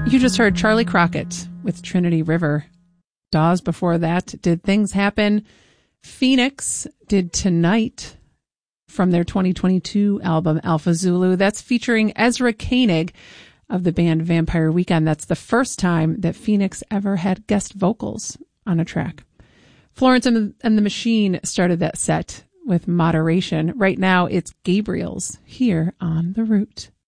You just heard Charlie Crockett with Trinity River. Dawes before that did Things Happen. Phoenix did Tonight from their 2022 album Alpha Zulu. That's featuring Ezra Koenig of the band Vampire Weekend. That's the first time that Phoenix ever had guest vocals on a track. Florence and the Machine started that set with Moderation. Right now it's Gabriel's here on The Root.